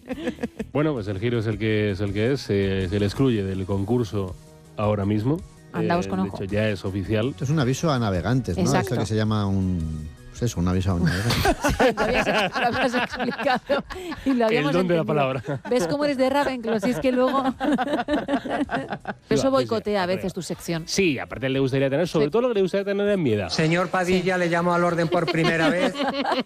Bueno, pues el Giro es el que es. Se le excluye del concurso ahora mismo. Andaos con de ojo. hecho, ya es oficial. Esto es un aviso a navegantes, ¿no? Exacto. Esto que se llama un aviso a navegantes. Lo habías explicado y lo habíamos El don de la entendido. palabra. ¿Ves cómo eres de Ravenclaw? Si es que luego... Eso boicotea a veces tu sección. Sí, aparte le gustaría tener, sobre todo lo que le gustaría tener es miedo. Señor Padilla, le llamo al orden por primera vez.